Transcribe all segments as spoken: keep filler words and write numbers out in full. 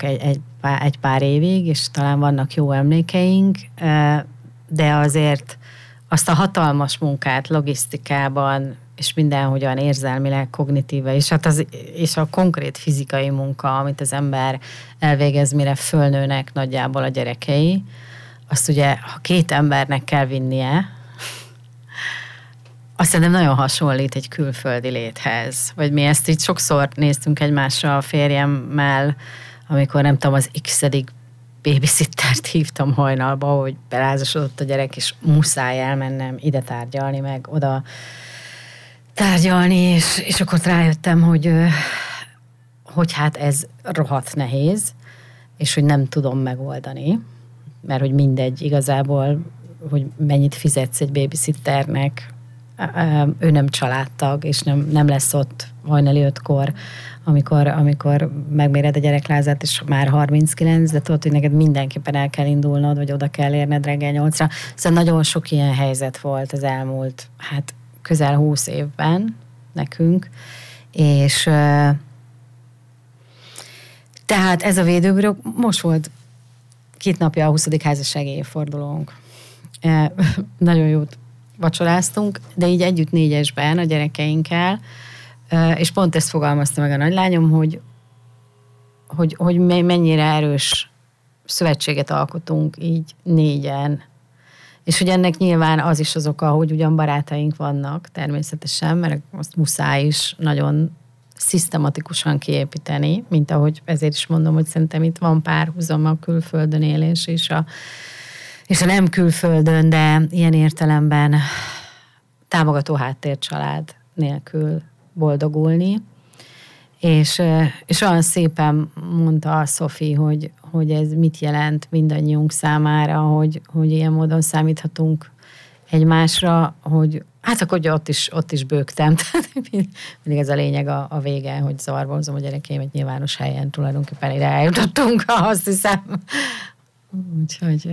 egy, egy, pár, egy pár évig, és talán vannak jó emlékeink, de azért azt a hatalmas munkát logisztikában, és mindenhogyan érzelmileg, kognitíve, és, hát az, és a konkrét fizikai munka, amit az ember elvégez, mire fölnőnek nagyjából a gyerekei, azt ugye, ha két embernek kell vinnie, azt szerintem nagyon hasonlít egy külföldi léthez. Vagy mi ezt így sokszor néztünk egymásra a férjemmel, amikor nem tudom, az x-edik babysittert hívtam hajnalba, hogy belázasodott a gyerek, és muszáj elmennem ide tárgyalni, meg oda tárgyalni, és, és akkor rájöttem, hogy, hogy hát ez rohadt nehéz, és hogy nem tudom megoldani, mert hogy mindegy igazából, hogy mennyit fizetsz egy babysitternek, ő nem családtag, és nem, nem lesz ott hajnali ötkor, amikor, amikor megméred a gyereklázát, és már harminckilenc, de tudod, hogy neked mindenképpen el kell indulnod, vagy oda kell érned reggel nyolcra. Szóval nagyon sok ilyen helyzet volt az elmúlt, hát közel húsz évben nekünk, és tehát ez a védőbüró, most volt két napja a huszadik házassági évfordulónk. Nagyon jót vacsoráztunk, de így együtt négyesben a gyerekeinkkel, és pont ezt fogalmazta meg a nagylányom, hogy, hogy, hogy mennyire erős szövetséget alkotunk így négyen. És hogy ennek nyilván az is az oka, hogy ugyan barátaink vannak természetesen, mert azt muszáj is nagyon szisztematikusan kiépíteni, mint ahogy ezért is mondom, hogy szerintem itt van párhuzam a külföldön élés és a, és a nem külföldön, de ilyen értelemben támogató háttércsalád nélkül boldogulni. És, és olyan szépen mondta a Szofi, hogy, hogy ez mit jelent mindannyiunk számára, hogy, hogy ilyen módon számíthatunk egymásra, hogy hát akkor ugye ott is, ott is bőgtem. Mindig ez a lényeg a, a vége, hogy zavarba hozom a gyerekeimet nyilvános helyen, tulajdonképpen ide eljutottunk, azt hiszem. Úgyhogy...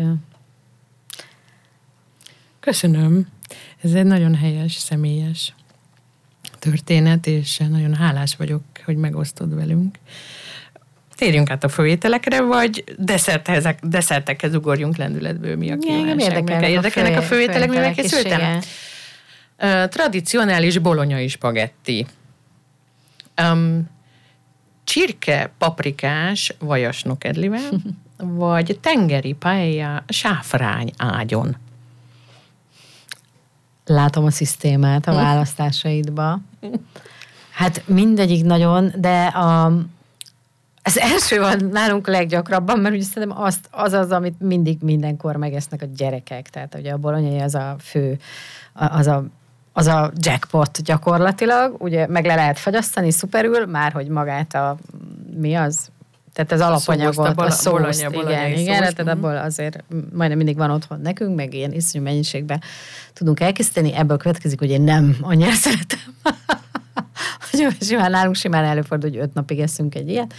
Köszönöm. Ez egy nagyon helyes, személyes történet, és nagyon hálás vagyok, hogy megosztod velünk. Térjünk át a főételekre, vagy desszerthez, desszertekhez ugorjunk lendületből, mi a kívánság? Érdekelnek, Érdekelnek a főételek, mivel készültem? Uh, tradicionális bolonyai spagetti. Um, csirke paprikás vajasnokedlivel, vagy tengeri paella sáfrány ágyon. Látom a szisztémát a választásaidba. Hát mindegyik nagyon, de a, az első van nálunk leggyakrabban, mert ugye szerintem azt, az az, amit mindig mindenkor megesznek a gyerekek. Tehát ugye a bolonyai az a fő, az a, az a jackpot gyakorlatilag. Ugye meg le lehet fagyasztani, szuperül, már hogy magát a, mi az? Tehát az alapanyagot, a, a szószt, igen, igen, tehát abból azért majdnem mindig van otthon nekünk, meg ilyen iszonyú mennyiségben tudunk elkészíteni, ebből következik, hogy én nem annyira szeretem. Simán nálunk simán előfordul, hogy öt napig eszünk egy ilyet.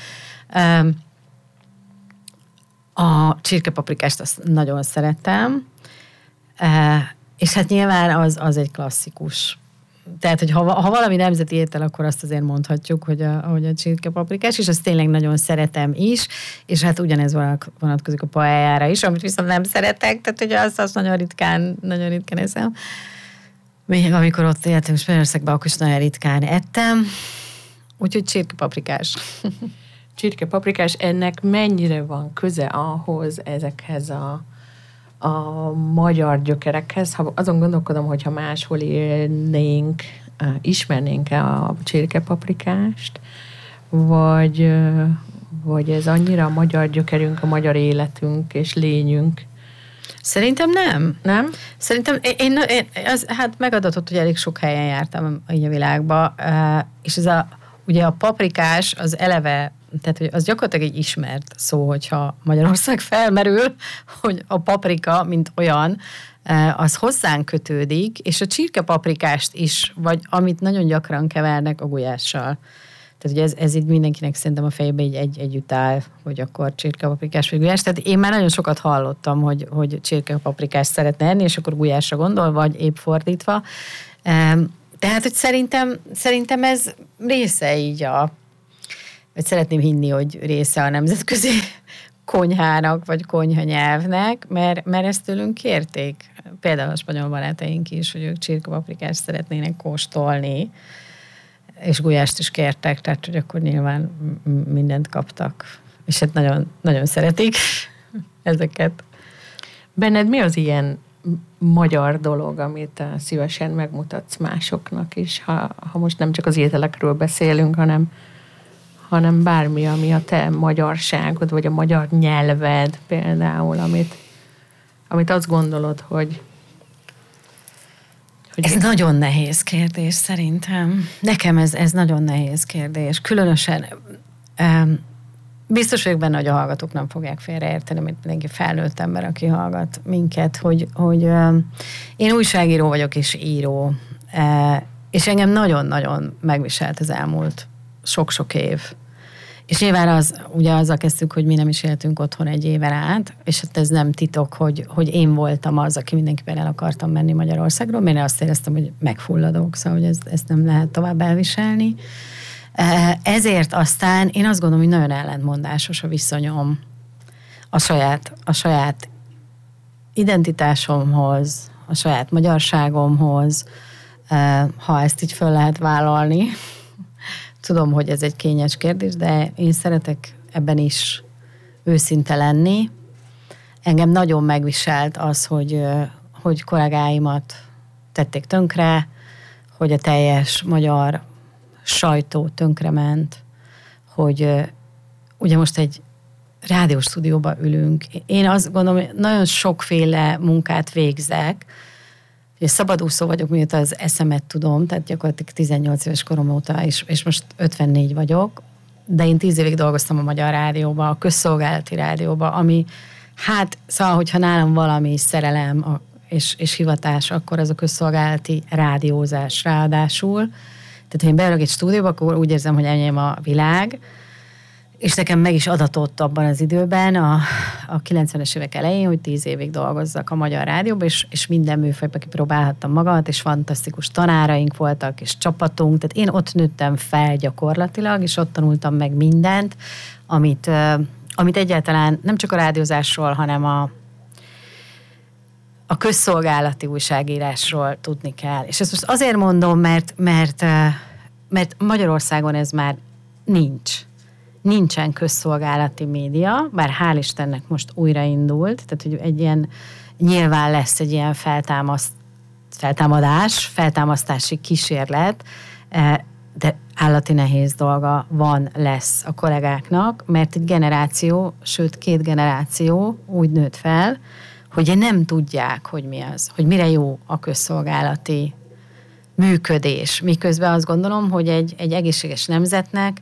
A csirkepaprikást azt nagyon szeretem, és hát nyilván az, az egy klasszikus. Tehát, hogy ha, ha valami nemzeti étel, akkor azt azért mondhatjuk, hogy a, hogy a csirkepaprikás, és azt tényleg nagyon szeretem is, és hát ugyanez vonatkozik a paellára is, amit viszont nem szeretek, tehát hogy azt, azt nagyon ritkán, nagyon ritkán eszem. Még amikor ott éltem Spanyolországban, akkor is nagyon ritkán ettem, úgyhogy csirkepaprikás. Csirkepaprikás, ennek mennyire van köze ahhoz, ezekhez a a magyar gyökerekhez, ha azon gondolkodom, hogyha máshol élnénk, ismernénk-e a csirkepaprikást, vagy, vagy ez annyira a magyar gyökerünk, a magyar életünk és lényünk? Szerintem nem. Nem? Szerintem én, én az, hát megadatott, hogy elég sok helyen jártam így a világba, és ez a, ugye a paprikás az eleve, tehát hogy az gyakorlatilag egy ismert szó, hogyha Magyarország felmerül, hogy a paprika, mint olyan, az hozzánk kötődik, és a csirkepaprikást is, vagy amit nagyon gyakran kevernek a gulyással. Tehát ugye ez, ez így mindenkinek szerintem a fejében így egy, együtt áll, hogy akkor csirkepaprikás vagy gulyás. Tehát én már nagyon sokat hallottam, hogy, hogy csirkepaprikást szeretne enni, és akkor gulyásra gondol, vagy épp fordítva. Tehát, hogy szerintem, szerintem ez része így a vagy szeretném hinni, hogy része a nemzetközi konyhának, vagy konyhanyelvnek, mert, mert ezt tőlünk kérték. Például a spanyol barátaink is, hogy ők csirkepaprikást szeretnének kóstolni, és gulyást is kértek, tehát hogy akkor nyilván mindent kaptak. És hát nagyon, nagyon szeretik ezeket. Benned mi az ilyen magyar dolog, amit szívesen megmutatsz másoknak is, ha, ha most nem csak az ételekről beszélünk, hanem, hanem bármi, ami a te magyarságod, vagy a magyar nyelved például, amit, amit azt gondolod, hogy, hogy... Ez nagyon nehéz kérdés szerintem. Nekem ez, ez nagyon nehéz kérdés. Különösen um, biztos vagyok benne, hogy a hallgatók nem fogják félreérteni, mint mindenki felnőtt ember, aki hallgat minket, hogy, hogy um, én újságíró vagyok és író, uh, és engem nagyon-nagyon megviselt az elmúlt sok-sok év. És nyilván az, ugye azzal kezdtük, hogy mi nem is éltünk otthon egy éven át, és hát ez nem titok, hogy, hogy én voltam az, aki mindenkivel el akartam menni Magyarországról, mert én azt éreztem, hogy megfulladok, szóval hogy ezt, ezt nem lehet tovább elviselni. Ezért aztán én azt gondolom, hogy nagyon ellentmondásos a viszonyom a saját, a saját identitásomhoz, a saját magyarságomhoz, ha ezt így föl lehet vállalni. Tudom, hogy ez egy kényes kérdés, de én szeretek ebben is őszinte lenni. Engem nagyon megviselt az, hogy, hogy kollégáimat tették tönkre, hogy a teljes magyar sajtó tönkrement, hogy ugye most egy rádióstúdióban ülünk. Én azt gondolom, hogy nagyon sokféle munkát végzek. Ugye szabadúszó vagyok, mióta az eszemet tudom, tehát gyakorlatilag tizennyolc éves korom óta, és, és most ötvennégy vagyok, de én tíz évig dolgoztam a Magyar Rádióban, a közszolgálati rádióban, ami hát, szóval, hogyha nálam valami szerelem a, és, és hivatás, akkor az a közszolgálati rádiózás ráadásul. Tehát, ha én beülök egy stúdióba, akkor úgy érzem, hogy enyém a világ, és nekem meg is adatott abban az időben, a, a kilencvenes évek elején, hogy tíz évig dolgozzak a Magyar Rádióban, és, és minden műfajban kipróbálhattam magamat, és fantasztikus tanáraink voltak, és csapatunk, tehát én ott nőttem fel gyakorlatilag, és ott tanultam meg mindent, amit, amit egyáltalán nem csak a rádiózásról, hanem a a közszolgálati újságírásról tudni kell. És ezt most azért mondom, mert, mert, mert Magyarországon ez már nincs. Nincsen közszolgálati média, bár hál' Istennek most újraindult, tehát hogy egy ilyen, nyilván lesz egy ilyen feltámaszt, feltámadás, feltámasztási kísérlet, de állati nehéz dolga van, lesz a kollégáknak, mert egy generáció, sőt két generáció úgy nőtt fel, hogy nem tudják, hogy mi az, hogy mire jó a közszolgálati működés. Miközben azt gondolom, hogy egy, egy egészséges nemzetnek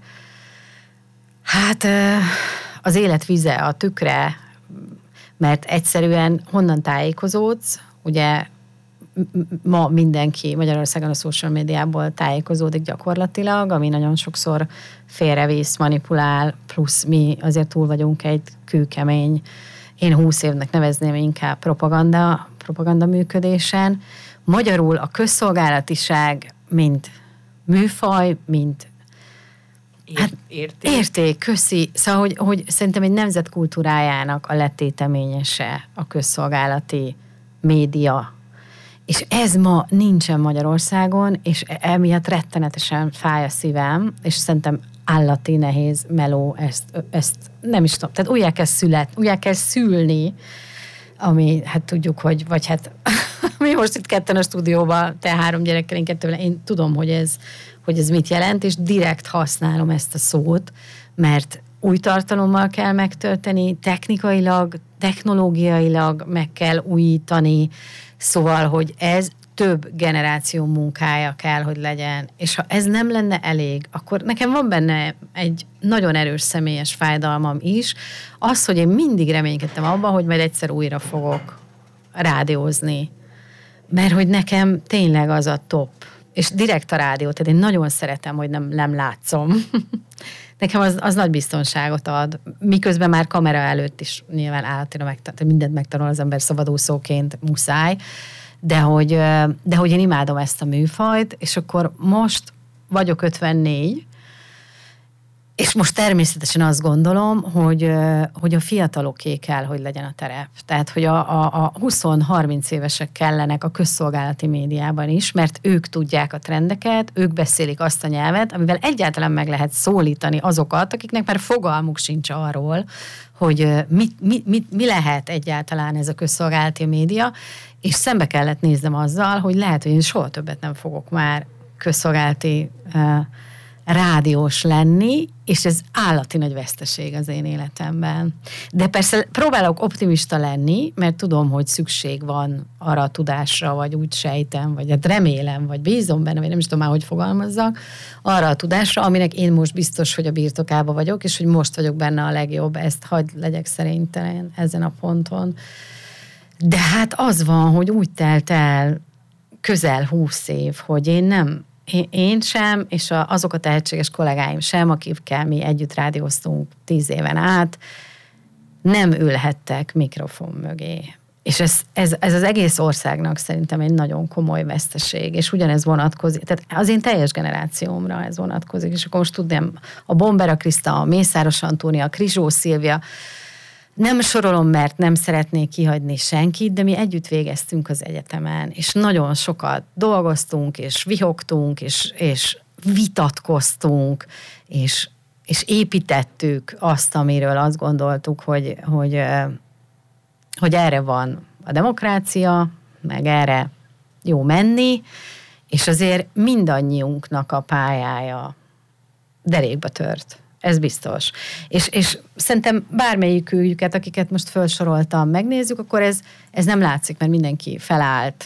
hát az élet vize, a tükre, mert egyszerűen honnan tájékozódsz, ugye ma mindenki Magyarországon a social médiából tájékozódik gyakorlatilag, ami nagyon sokszor félrevisz, manipulál, plusz mi azért túl vagyunk egy kőkemény, én húsz évnek nevezném inkább propaganda, propaganda működésen. Magyarul a közszolgálatiság, mint műfaj, mint hát, érték. érték, köszi. Szóval, hogy, hogy szerintem egy nemzet kultúrájának a letéteményese a közszolgálati média. És ez ma nincsen Magyarországon, és emiatt rettenetesen fáj a szívem, és szerintem állati nehéz meló, ezt, ezt nem is tudom. Tehát újjá kell szület, újjá kell szülni, ami hát tudjuk, hogy, vagy hát mi most itt ketten a stúdióban, te három gyerekkel, én kettővel, én tudom, hogy ez, hogy ez mit jelent, és direkt használom ezt a szót, mert új tartalommal kell megtölteni, technikailag, technológiailag meg kell újítani, szóval, hogy ez több generáció munkája kell, hogy legyen. És ha ez nem lenne elég, akkor nekem van benne egy nagyon erős személyes fájdalmam is, az, hogy én mindig reménykedtem abban, hogy majd egyszer újra fogok rádiózni. Mert hogy nekem tényleg az a top. És direkt a rádió, tehát én nagyon szeretem, hogy nem, nem látszom. Nekem az, az nagy biztonságot ad. Miközben már kamera előtt is nyilván állatira megtanul, mindent megtanul az ember szabadúszóként, muszáj. De hogy, de hogy én imádom ezt a műfajt, és akkor most vagyok ötvennégy, És most természetesen azt gondolom, hogy, hogy a fiataloké kell, hogy legyen a terep. Tehát, hogy a, a, a húsz-harminc évesek kellenek a közszolgálati médiában is, mert ők tudják a trendeket, ők beszélik azt a nyelvet, amivel egyáltalán meg lehet szólítani azokat, akiknek már fogalmuk sincs arról, hogy mit, mi, mi, mi lehet egyáltalán ez a közszolgálati média, és szembe kellett néznem azzal, hogy lehet, hogy én soha többet nem fogok már közszolgálati uh, rádiós lenni, és ez állati nagy veszteség az én életemben. De persze próbálok optimista lenni, mert tudom, hogy szükség van arra a tudásra, vagy úgy sejtem, vagy hát remélem, vagy bízom benne, vagy nem is tudom már, hogy fogalmazzak, arra a tudásra, aminek én most biztos, hogy a birtokába vagyok, és hogy most vagyok benne a legjobb, ezt hagyd legyek szerintem ezen a ponton. De hát az van, hogy úgy telt el közel húsz év, hogy én nem Én sem, és azok a tehetséges kollégáim sem, akikkel mi együtt rádióztunk tíz éven át, nem ülhettek mikrofon mögé. És ez, ez, ez az egész országnak szerintem egy nagyon komoly veszteség, és ugyanez vonatkozik, tehát az én teljes generációmra ez vonatkozik, és akkor most tudnám, a Bombera Kriszta, a Mészáros Antónia, a Krizsó Szilvia, nem sorolom, mert nem szeretnék kihagyni senkit, de mi együtt végeztünk az egyetemen, és nagyon sokat dolgoztunk, és vihogtunk, és, és vitatkoztunk, és, és építettük azt, amiről azt gondoltuk, hogy, hogy, hogy erre van a demokrácia, meg erre jó menni, és azért mindannyiunknak a pályája derékba tört. Ez biztos. És, és szerintem bármelyiküket, akiket most felsoroltam, megnézzük, akkor ez, ez nem látszik, mert mindenki felállt,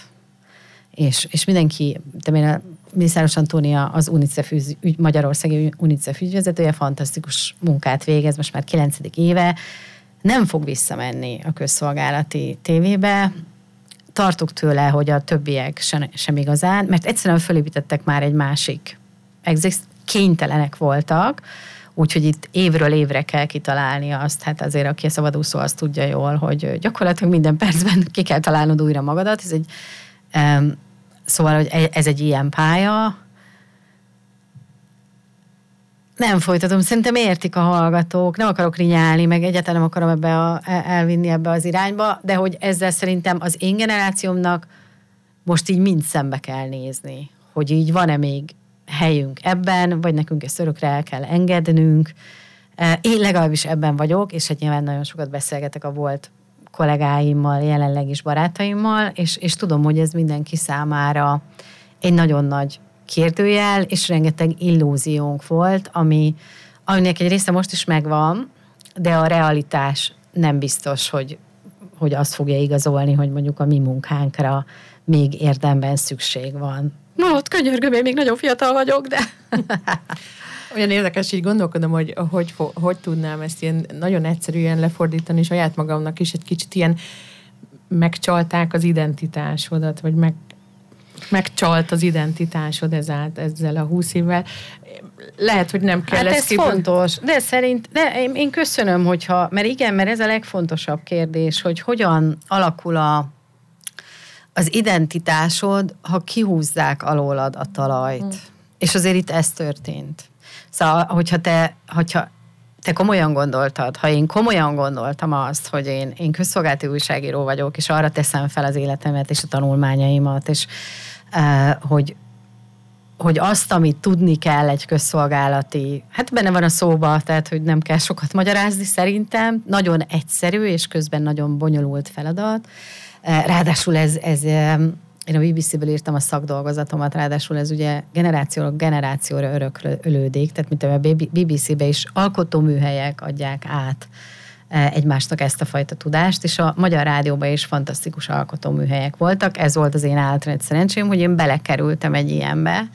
és, és mindenki, de Mészáros Antónia az UNICEF ügy, Magyarországi UNICEF ügyvezetője, fantasztikus munkát végez, most már kilencedik éve, nem fog visszamenni a közszolgálati tévébe, tartok tőle, hogy a többiek sem, sem igazán, mert egyszerűen fölépítettek már egy másik exist, kénytelenek voltak, úgyhogy itt évről évre kell kitalálni azt, hát azért aki a szabadúszó, azt tudja jól, hogy gyakorlatilag minden percben ki kell találnod újra magadat. Ez egy, um, szóval, hogy ez egy ilyen pálya. Nem folytatom, szerintem értik a hallgatók, nem akarok rinyálni, meg egyáltalán nem akarom ebbe a, elvinni ebbe az irányba, de hogy ezzel szerintem az én generációmnak most így mind szembe kell nézni, hogy így van-e még helyünk ebben, vagy nekünk ezt örökre el kell engednünk. Én legalábbis ebben vagyok, és hát nyilván nagyon sokat beszélgetek a volt kollégáimmal, jelenleg is barátaimmal, és, és tudom, hogy ez mindenki számára egy nagyon nagy kérdőjel, és rengeteg illúziónk volt, ami, aminek egy része most is megvan, de a realitás nem biztos, hogy, hogy azt fogja igazolni, hogy mondjuk a mi munkánkra még érdemben szükség van. No, ott könyörgöm, én még nagyon fiatal vagyok, de... Olyan érdekes, így gondolkodom, hogy hogy, hogy tudnám ezt ilyen nagyon egyszerűen lefordítani saját magamnak is, egy kicsit ilyen megcsalták az identitásodat, vagy meg, megcsalt az identitásod ezált, ezzel a húsz évvel. Lehet, hogy nem kell hát ezt ez kívül... fontos, de szerint, de én, én köszönöm, hogyha, mert igen, mert ez a legfontosabb kérdés, hogy hogyan alakul a az identitásod, ha kihúzzák alólad a talajt. Mm. És azért itt ez történt. Szóval, hogyha te, hogyha te komolyan gondoltad, ha én komolyan gondoltam azt, hogy én, én közszolgálati újságíró vagyok, és arra teszem fel az életemet, és a tanulmányaimat, és uh, hogy, hogy azt, amit tudni kell egy közszolgálati, hát benne van a szóba, tehát, hogy nem kell sokat magyarázni szerintem, nagyon egyszerű, és közben nagyon bonyolult feladat. Ráadásul ez, ez, én a bé bé cé-ből írtam a szakdolgozatomat, ráadásul ez ugye generációról generációra öröklődik, tehát mint a bé bé cé-be is alkotóműhelyek adják át egymásnak ezt a fajta tudást, és a Magyar Rádióban is fantasztikus alkotóműhelyek voltak. Ez volt az én általános szerencsém, hogy én belekerültem egy ilyenbe,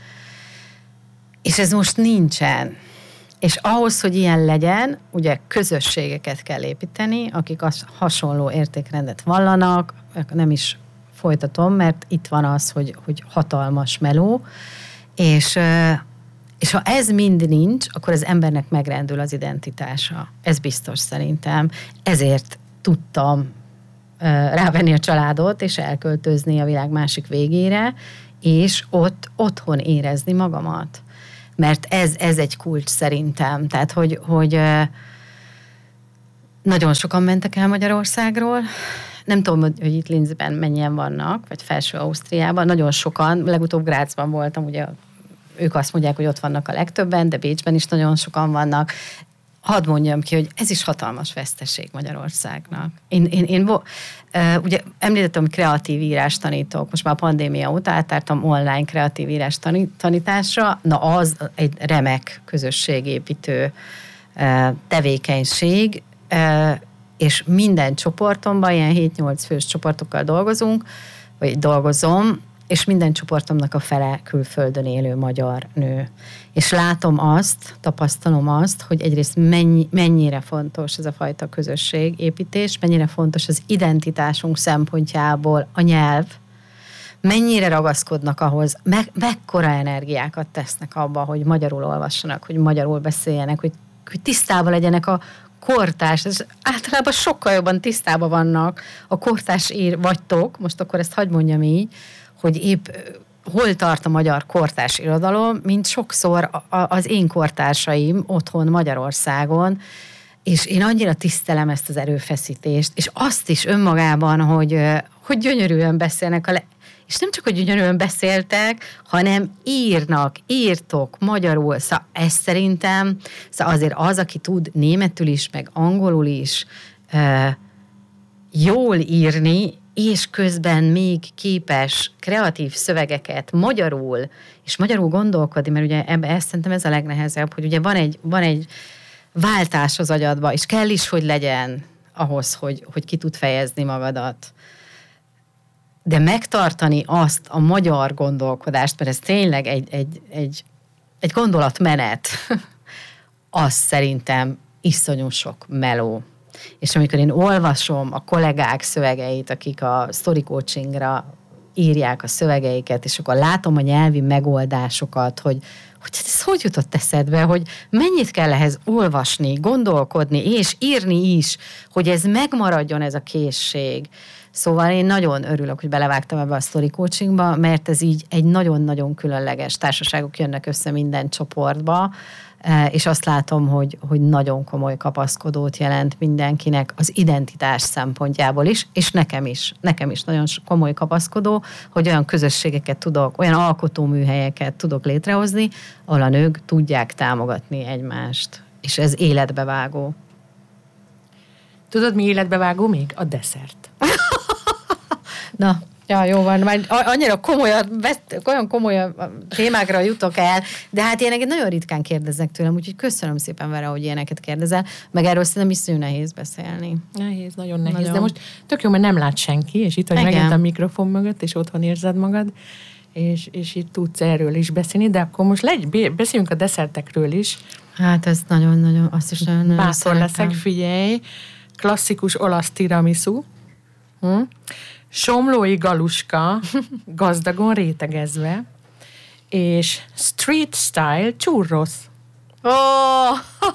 és ez most nincsen. És ahhoz, hogy ilyen legyen, ugye közösségeket kell építeni, akik az hasonló értékrendet vallanak, nem is folytatom, mert itt van az, hogy, hogy hatalmas meló, és, és ha ez mind nincs, akkor az embernek megrendül az identitása. Ez biztos szerintem. Ezért tudtam rávenni a családot, és elköltözni a világ másik végére, és ott otthon érezni magamat. mert ez, ez egy kulcs szerintem. Tehát, hogy, hogy nagyon sokan mentek el Magyarországról. Nem tudom, hogy itt Linzben mennyien vannak, vagy Felső Ausztriában. Nagyon sokan, legutóbb Grazban voltam, ugye ők azt mondják, hogy ott vannak a legtöbben, de Bécsben is nagyon sokan vannak. Hadd mondjam ki, hogy ez is hatalmas veszteség Magyarországnak. Én, én, én uh, ugye említettem, hogy kreatív írás tanítok. Most már a pandémia óta átálltam online kreatív írás tanításra. Na az egy remek közösségépítő uh, tevékenység, uh, és minden csoportomban, ilyen hét-nyolc fős csoportokkal dolgozunk, vagy dolgozom, és minden csoportomnak a fele külföldön élő magyar nő. És látom azt, tapasztalom azt, hogy egyrészt mennyi, mennyire fontos ez a fajta közösségépítés, mennyire fontos az identitásunk szempontjából a nyelv, mennyire ragaszkodnak ahhoz, me, mekkora energiákat tesznek abba, hogy magyarul olvassanak, hogy magyarul beszéljenek, hogy, hogy tisztában legyenek a kortárs, ez általában sokkal jobban tisztában vannak a kortárs ír vagytok, most akkor ezt hadd mondjam így, hogy épp hol tart a magyar kortárs irodalom, mint sokszor az én kortársaim otthon Magyarországon, és én annyira tisztelem ezt az erőfeszítést, és azt is önmagában, hogy, hogy gyönyörűen beszélnek, a le- és nem csak, hogy gyönyörűen beszéltek, hanem írnak, írtok magyarul. Szóval ez szerintem, szóval azért az, aki tud németül is, meg angolul is uh, jól írni, és közben még képes kreatív szövegeket magyarul, és magyarul gondolkodni, mert ugye ebben ezt szerintem ez a legnehezebb, hogy ugye van egy, van egy váltás az agyadba, és kell is, hogy legyen ahhoz, hogy, hogy ki tud fejezni magadat. De megtartani azt a magyar gondolkodást, mert ez tényleg egy, egy, egy, egy gondolatmenet, az szerintem iszonyú sok meló. És amikor én olvasom a kollégák szövegeit, akik a story coachingra írják a szövegeiket, és akkor látom a nyelvi megoldásokat, hogy, hogy ez hogy jutott eszedbe, hogy mennyit kell ehhez olvasni, gondolkodni, és írni is, hogy ez megmaradjon ez a készség. Szóval én nagyon örülök, hogy belevágtam ebbe a story coachingba, mert ez így egy nagyon-nagyon különleges társaságok jönnek össze minden csoportba, és azt látom, hogy, hogy nagyon komoly kapaszkodót jelent mindenkinek az identitás szempontjából is, és nekem is. Nekem is nagyon komoly kapaszkodó, hogy olyan közösségeket tudok, olyan alkotóműhelyeket tudok létrehozni, ahol a nők tudják támogatni egymást. És ez életbevágó. Tudod, mi életbevágó még? A desszert. Na, ja, jó van, már annyira komolyan, olyan komolyan témákra jutok el, de hát ilyeneket nagyon ritkán kérdeznek tőlem, úgyhogy köszönöm szépen vele, hogy ilyeneket kérdezel, meg erről szerintem iszonyú nehéz beszélni. Nehéz, nagyon nehéz, nagyon. De most tök jó, mert nem lát senki, és itt vagy megint a mikrofon mögött, és otthon érzed magad, és, és itt tudsz erről is beszélni, de akkor most legy, beszéljünk a desszertekről is. Hát ez nagyon-nagyon, azt is nagyon bátor leszek, figyelj, klasszikus olasz tiramisu, hm? Somlói galuska, gazdagon rétegezve, és street style churros. Ó! Oh!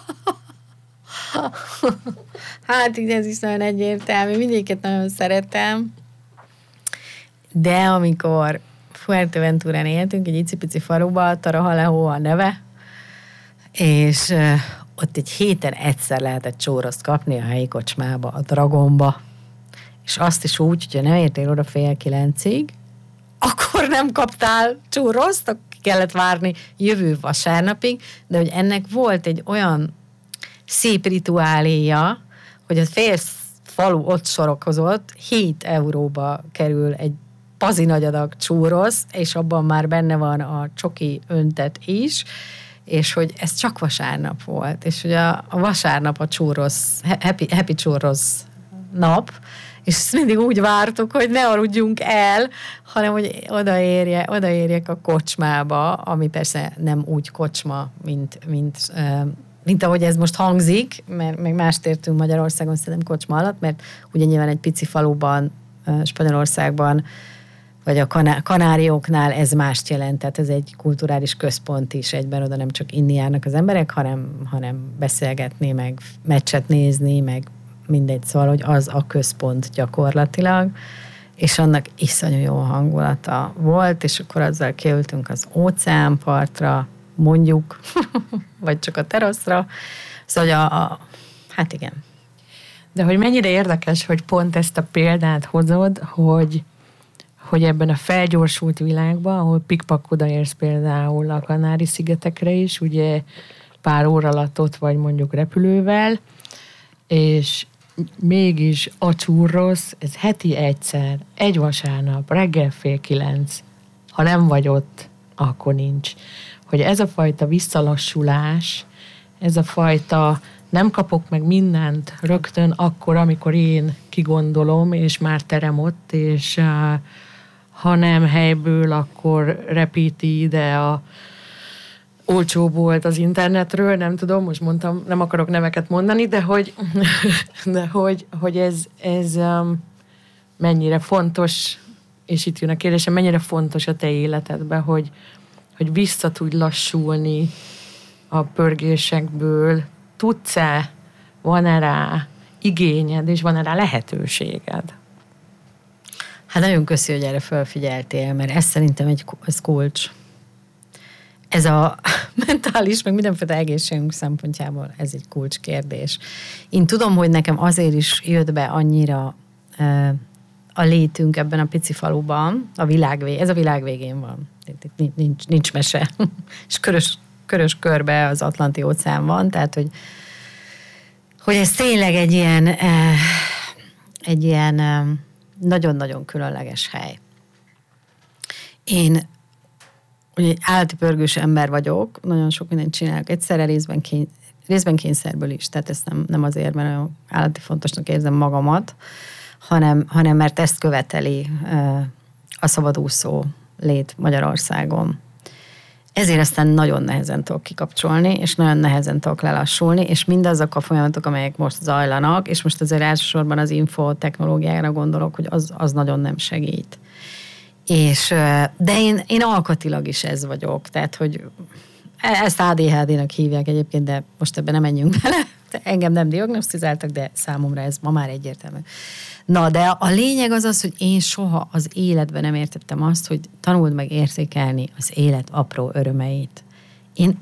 Hát így ez is nagyon egyértelmű, mindegyiket nagyon szeretem. De amikor Fuerteventurán éltünk, egy icipici faluba, Tarahalejo a neve, és uh, ott egy héten egyszer lehetett churroszt kapni a helyi kocsmába, a Dragonba. És azt is úgy, hogyha nem értél oda fél kilencig, akkor nem kaptál churroszt, akkor kellett várni jövő vasárnapig, de hogy ennek volt egy olyan szép rituáléja, hogy a fél falu ott sorokozott, hét euróba kerül egy pazi nagy adag churros, és abban már benne van a csoki öntet is, és hogy ez csak vasárnap volt, és hogy a, a vasárnap a churros, happy, happy churros nap, és ezt mindig úgy vártuk, hogy ne aludjunk el, hanem hogy odaérje, odaérjek a kocsmába, ami persze nem úgy kocsma, mint, mint, mint ahogy ez most hangzik, mert meg mást értünk Magyarországon szerintem kocsma alatt, mert ugye nyilván egy pici faluban, Spanyolországban, vagy a Kanárióknál ez mást jelent, tehát ez egy kulturális központ is egyben, oda nem csak inni járnak az emberek, hanem, hanem beszélgetni, meg meccset nézni, meg mindegy, szóval, hogy az a központ gyakorlatilag, és annak iszonyú jó hangulata volt, és akkor azzal kiültünk az óceánpartra, mondjuk, vagy csak a teraszra. Szóval a, a, hát igen. De hogy mennyire érdekes, hogy pont ezt a példát hozod, hogy, hogy ebben a felgyorsult világban, ahol pikpak odaérsz például a Kanári-szigetekre is, ugye pár óra alatt ott vagy mondjuk repülővel, és mégis a churros, ez heti egyszer, egy vasárnap, reggel fél kilenc, ha nem vagy ott, akkor nincs. Hogy ez a fajta visszalassulás, ez a fajta nem kapok meg mindent rögtön akkor, amikor én kigondolom, és már terem ott, és uh, ha nem helyből, akkor repíti ide a olcsó volt az internetről, nem tudom, most mondtam, nem akarok neveket mondani, de hogy, de hogy, hogy ez, ez um, mennyire fontos, és itt jön a kérdésem, mennyire fontos a te életedben, hogy, hogy vissza tudj lassulni a pörgésekből, tudsz-e, van-e rá igényed, és van-e rá lehetőséged? Hát nagyon köszi, hogy erre felfigyeltél, mert ez szerintem egy ez kulcs. Ez a mentális, meg mindenféle egészségünk szempontjából ez egy kulcskérdés. Én tudom, hogy nekem azért is jött be annyira e, a létünk ebben a pici faluban, a világ vég, ez a világ végén van. Itt nincs, nincs mese. És körös, körös körbe az Atlanti óceán van, tehát, hogy, hogy ez tényleg egy ilyen e, egy ilyen e, nagyon-nagyon különleges hely. Én ugye egy állati pörgős ember vagyok, nagyon sok mindent csinálok, egyszerre részben, kény, részben kényszerből is, tehát ezt nem, nem azért, mert olyan állati fontosnak érzem magamat, hanem, hanem mert ezt követeli a szabadúszó lét Magyarországon. Ezért aztán nagyon nehezen tudok kikapcsolni, és nagyon nehezen tudok lelassulni, és mindazok a folyamatok, amelyek most zajlanak, és most azért elsősorban az infotechnológiára gondolok, hogy az, az nagyon nem segít. És, de én, én alkatilag is ez vagyok, tehát, hogy ezt á dé há dé-nek hívják egyébként, de most ebben nem menjünk bele. Engem nem diagnosztizáltak, de számomra ez ma már egyértelmű. Na, de a lényeg az az, hogy én soha az életben nem értettem azt, hogy tanuld meg értékelni az élet apró örömeit. Én,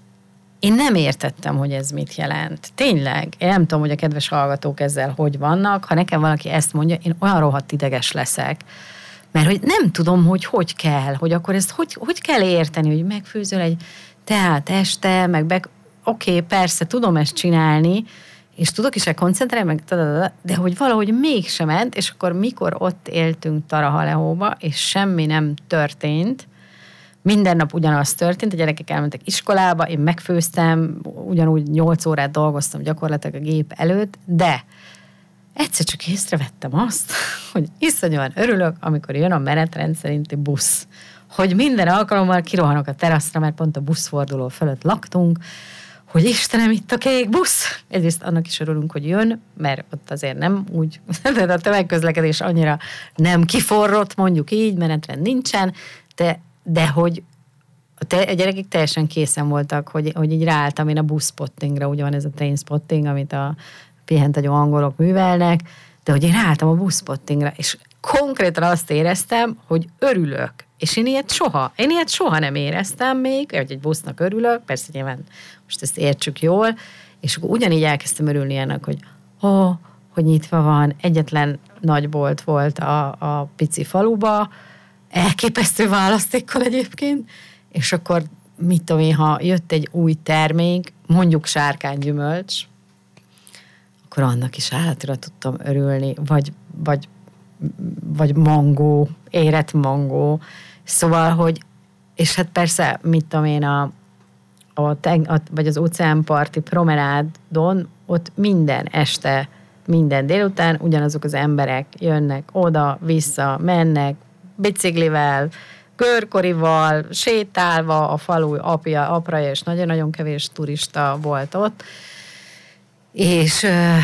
én nem értettem, hogy ez mit jelent. Tényleg, én nem tudom, hogy a kedves hallgatók ezzel hogy vannak. Ha nekem valaki ezt mondja, én olyan rohadt ideges leszek. Mert hogy nem tudom, hogy hogy kell, hogy akkor ezt hogy, hogy kell érteni, hogy megfőzöl egy teát este, meg be, oké, okay, persze, tudom ezt csinálni, és tudok is koncentrálni, meg, de hogy valahogy mégsem ment, és akkor mikor ott éltünk Tarahalehóba, és semmi nem történt, minden nap ugyanaz történt, a gyerekek elmentek iskolába, én megfőztem, ugyanúgy nyolc órát dolgoztam gyakorlatilag a gép előtt, de egyszer csak észrevettem azt, hogy iszonyúan örülök, amikor jön a menetrend szerinti busz. Hogy minden alkalommal kirohanok a teraszra, mert pont a buszforduló fölött laktunk, hogy Istenem, itt a kék busz. Egyrészt annak is örülünk, hogy jön, mert ott azért nem úgy, de a tömegközlekedés annyira nem kiforrott, mondjuk így, menetrend nincsen, de, de hogy a, te, a gyerekek teljesen készen voltak, hogy, hogy így ráálltam én a buszspottingra, ugye van ez a trainspotting, amit a pihentegyó angolok művelnek, de hogy én ráálltam a buszspottingra, és konkrétan azt éreztem, hogy örülök. És én ilyet soha, én ilyet soha nem éreztem még, hogy egy busznak örülök, persze nyilván most ezt értsük jól, és akkor ugyanígy elkezdtem örülni ennek, hogy ó, oh, hogy nyitva van, egyetlen nagy bolt volt a, a pici faluba, elképesztő választékkal egyébként, és akkor mit tudom én, ha jött egy új termék, mondjuk sárkánygyümölcs, akkor annak is állatira tudtam örülni, vagy, vagy, vagy mangó, érett mangó. Szóval, hogy, és hát persze, mit tudom én, a, a, teng, a vagy az óceánparti promenádon, ott minden este, minden délután ugyanazok az emberek jönnek oda, vissza, mennek, biciklivel, körkorival, sétálva, a falu apja, apraja, és nagyon-nagyon kevés turista volt ott. És,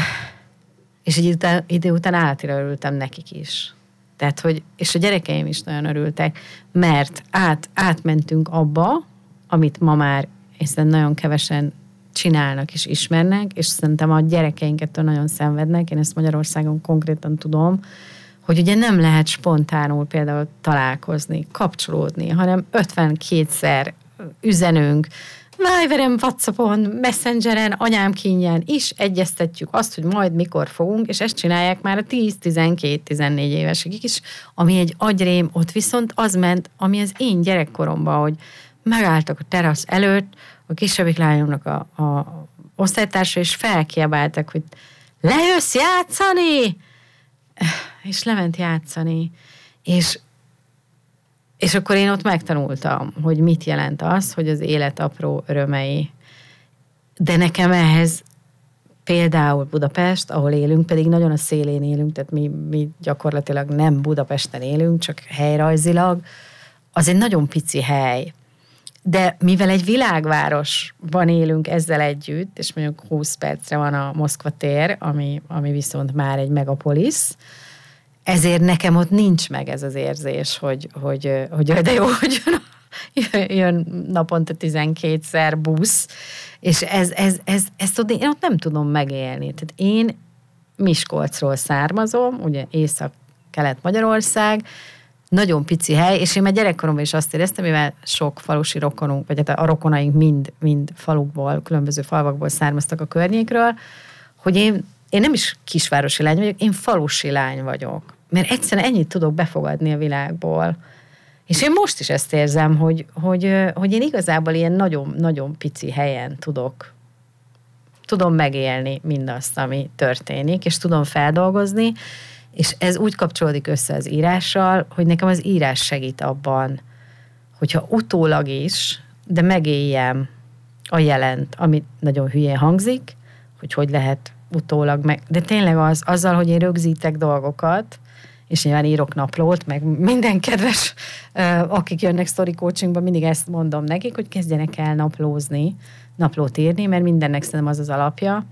és egy idő, idő után átira örültem nekik is. Tehát, hogy, és a gyerekeim is nagyon örültek, mert át, átmentünk abba, amit ma már hiszen nagyon kevesen csinálnak és ismernek, és szerintem a gyerekeinket nagyon szenvednek, én ezt Magyarországon konkrétan tudom, hogy ugye nem lehet spontánul például találkozni, kapcsolódni, hanem ötvenkétszer üzenünk, Viveren, WhatsAppon, Messengeren, anyám kínján is egyeztetjük azt, hogy majd mikor fogunk, és ezt csinálják már a tíz, tizenkét, tizennégy évesek is, ami egy agyrém, ott viszont az ment, ami az én gyerekkoromban, hogy megálltak a terasz előtt, a kisebbik lányomnak a, a osztálytársa, és felkiabáltak, hogy lejössz játszani? És lement játszani. És És akkor én ott megtanultam, hogy mit jelent az, hogy az élet apró örömei. De nekem ehhez például Budapest, ahol élünk, pedig nagyon a szélén élünk, tehát mi, mi gyakorlatilag nem Budapesten élünk, csak helyrajzilag, az egy nagyon pici hely. De mivel egy világvárosban élünk ezzel együtt, és mondjuk húsz percre van a Moszkva tér, ami, ami viszont már egy megapolisz, ezért nekem ott nincs meg ez az érzés, hogy, hogy, hogy de jó, hogy jön, jön naponta tizenkétszer busz, és ez, ez, ez, ezt ott, én ott nem tudom megélni. Tehát én Miskolcról származom, ugye Észak-Kelet-Magyarország, nagyon pici hely, és én már gyerekkoromban is azt éreztem, mivel sok falusi rokonunk, vagy hát a rokonaink mind, mind falukból, különböző falvakból származtak a környékről, hogy én, én nem is kisvárosi lány vagyok, én falusi lány vagyok. Mert egyszerűen ennyit tudok befogadni a világból. És én most is ezt érzem, hogy, hogy, hogy én igazából ilyen nagyon-nagyon pici helyen tudok, tudom megélni mindazt, ami történik, és tudom feldolgozni, és ez úgy kapcsolódik össze az írással, hogy nekem az írás segít abban, hogyha utólag is, de megéljem a jelent, ami nagyon hülyén hangzik, hogy hogy lehet utólag meg... De tényleg az, azzal, hogy én rögzítek dolgokat, és nyilván írok naplót, meg minden kedves, akik jönnek story coachingba, mindig ezt mondom nekik, hogy kezdjenek el naplózni, naplót írni, mert mindennek szerintem az az alapja.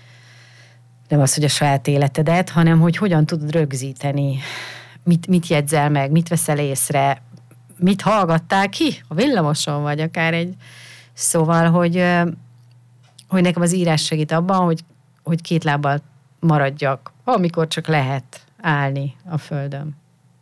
Nem az, hogy a saját életedet, hanem hogy hogyan tudod rögzíteni, mit, mit jegyzel meg, mit veszel észre, mit hallgattál ki a villamoson, vagy akár egy... Szóval, hogy, hogy nekem az írás segít abban, hogy, hogy két lábbal maradjak, amikor csak lehet állni a földön.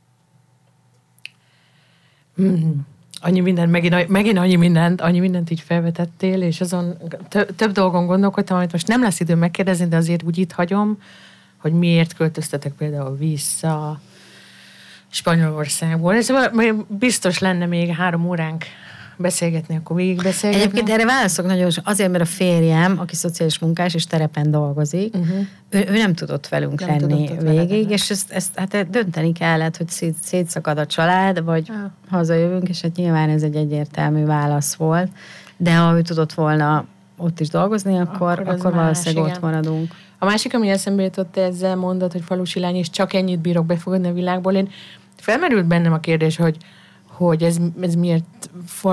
Mm. Annyi mindent, megint, megint annyi mindent, annyi mindent így felvetettél, és azon több, több dolgon gondolkodtam, amit most nem lesz időm megkérdezni, de azért úgy itt hagyom, hogy miért költöztetek például vissza Spanyolországból. Ez biztos lenne még három óránk beszélgetni, akkor végig beszélgetni. Egyébként erre válaszok nagyon, azért, mert a férjem, aki szociális munkás és terepen dolgozik, uh-huh. ő, ő nem tudott velünk nem lenni tudott végig, veled, és ezt, ezt hát dönteni kellett, hogy szét, szétszakad a család, vagy ah. hazajövünk, és hát nyilván ez egy egyértelmű válasz volt, de ha ő tudott volna ott is dolgozni, akkor, akkor, akkor valószínűleg ott maradunk. A másik, ami eszembe jutott, ezzel mondod, hogy falusi lány, és csak ennyit bírok befogadni a világból. Én felmerült bennem a kérdés, hogy hogy ez, ez miért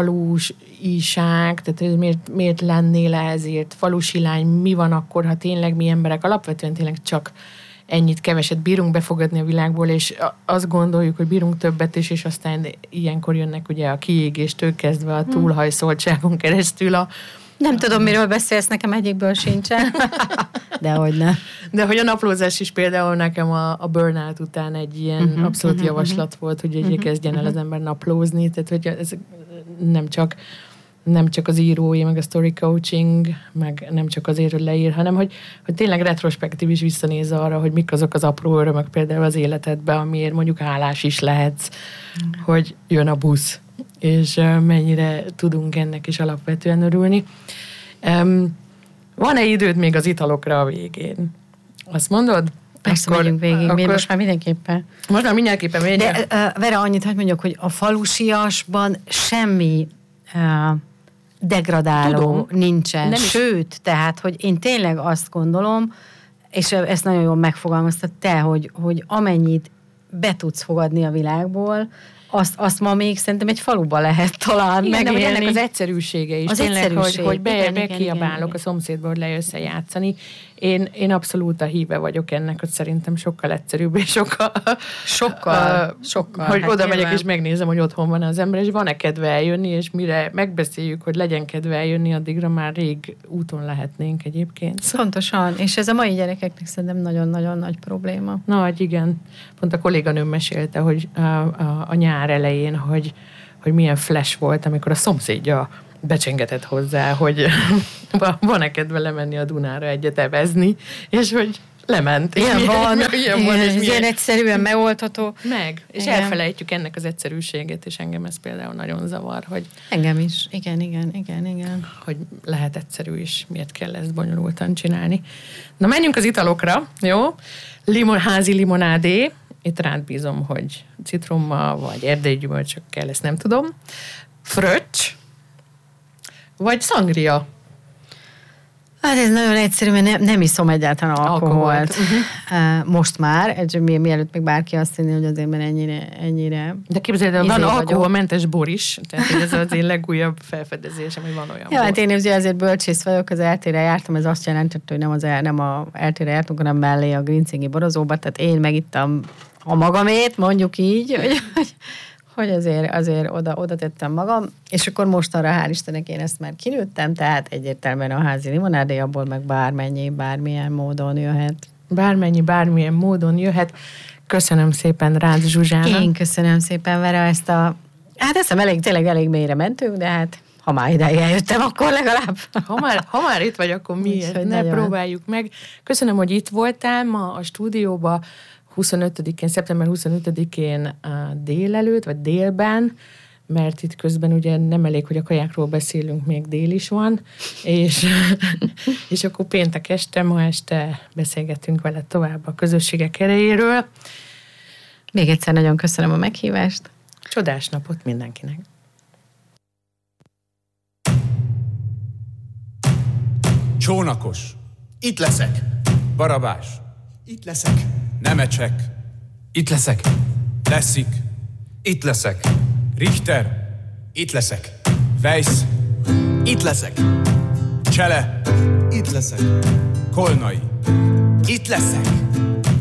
falusiság, tehát ez miért, miért lennél ezért falusi lány, mi van akkor, ha tényleg mi emberek alapvetően tényleg csak ennyit keveset bírunk befogadni a világból, és azt gondoljuk, hogy bírunk többet is, és aztán ilyenkor jönnek ugye a kiégéstől kezdve a túlhajszoltságon keresztül a... Nem tudom, miről beszélsz, nekem egyikből sincsen. Dehogy ne. De hogy a naplózás is például nekem a, a burnout után egy ilyen uh-huh, abszolút uh-huh, javaslat uh-huh. volt, hogy egyébként kezdjen el az ember naplózni, tehát hogy ez nem csak, nem csak az írói, meg a story coaching, meg nem csak azért, hogy leír, hanem hogy, hogy tényleg retrospektív is visszanéz arra, hogy mik azok az apró örömök például az életedben, amiért mondjuk hálás is lehetsz, uh-huh. hogy jön a busz, és mennyire tudunk ennek is alapvetően örülni. Um, van-e időd még az italokra a végén? Azt mondod? Persze megyünk végig, akkor, most már mindenképpen. Most már mindenképpen megyünk. De uh, Vera, annyit hadd mondjak, hogy a falusiasban semmi uh, degradáló Tudom. nincsen. Nem Sőt, is. tehát, hogy én tényleg azt gondolom, és ezt nagyon jól megfogalmaztad te, hogy, hogy amennyit be tudsz fogadni a világból, Azt, azt ma még szerintem egy faluba lehet talán igen, megélni. De ennek az egyszerűsége is. Az tényleg, egyszerűség. Hogy, hogy be, igen, bekiabálok igen, a szomszédból, hogy lejössz játszani. Én, én abszolút a híve vagyok ennek, hogy szerintem sokkal egyszerűbb, és sokkal... Sokkal, uh, sokkal. Hogy hát oda megyek, nyilván. és megnézem, hogy otthon van az ember, és van-e kedve eljönni, és mire megbeszéljük, hogy legyen kedve eljönni, addigra már rég úton lehetnénk egyébként. Pontosan, és ez a mai gyerekeknek szerintem nagyon-nagyon nagy probléma. Nagy, igen. Pont a kolléganőm mesélte, hogy a, a, a nyár elején, hogy hogy milyen flash volt, amikor a szomszédja becsengetett hozzá, hogy van-e kedve lemenni a Dunára egyet evezni, és hogy lement. Ilyen van, ilyen van, és ilyen egyszerűen megoldható. Meg, és igen. Elfelejtjük ennek az egyszerűségét, és engem ez például nagyon zavar, hogy... Engem is, igen, igen, igen, igen. Hogy lehet egyszerű is, miért kell ezt bonyolultan csinálni. Na, menjünk az italokra, jó? Limon, házi limonádé, itt rád bízom, hogy citrommal, vagy erdélyi gyümölcsökkel, ezt nem tudom. Fröccs, vagy szangria. Hát ez nagyon egyszerű, mert nem, nem iszom egyáltalán alkoholt. alkoholt. Uh-huh. Most már, mi, mielőtt még bárki azt hinni, hogy azért mert ennyire... ennyire De képzeld el, van alkoholmentes bor is, tehát ez az én legújabb felfedezésem, hogy van olyan ja, bor. Hát én ugye azért bölcsész vagyok, az eltére jártam, ez azt jelentette, hogy nem az el, nem a eltére jártunk, hanem mellé a Grincingi borozóba, tehát én megittam a magamét, mondjuk így, hogy... hogy azért, azért oda, oda tettem magam, és akkor mostanra, hál' Istennek én ezt már kinőttem, tehát egyértelműen a házi limonádé, abból meg bármennyi, bármilyen módon jöhet. Bármennyi, bármilyen módon jöhet. Köszönöm szépen Rácz Zsuzsának. Én köszönöm szépen, Vera, ezt a... Hát ezt elég, tényleg elég mélyre mentünk, de hát ha már ideig eljöttem, akkor legalább. Ha már, ha már itt vagy, akkor miért? Ne nagyon. Próbáljuk meg. Köszönöm, hogy itt voltál ma a stúdióba, huszonötödikén, szeptember huszonötödikén délelőtt, vagy délben, mert itt közben ugye nem elég, hogy a kajákról beszélünk, még dél is van, és, és akkor péntek este, ma este beszélgetünk vele tovább a közösségek erejéről. Még egyszer nagyon köszönöm a meghívást. Csodás napot mindenkinek! Csónakos. Itt leszek. Barabás. Itt leszek. Nemecsek. Itt leszek. Leszik. Itt leszek. Richter. Itt leszek. Weiss. Itt leszek. Csele. Itt leszek. Kolnai. Itt leszek.